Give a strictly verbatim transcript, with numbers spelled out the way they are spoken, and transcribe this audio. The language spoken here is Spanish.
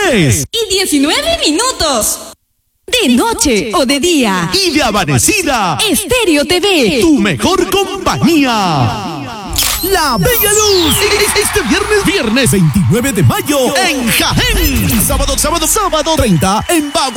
tres y diecinueve minutos. De noche o de día. Y de amanecida. Estéreo T V. Tu mejor compañía. La Bella Luz. Este viernes, viernes veintinueve de mayo en Jaén. Sábado, sábado, sábado treinta en Bagua.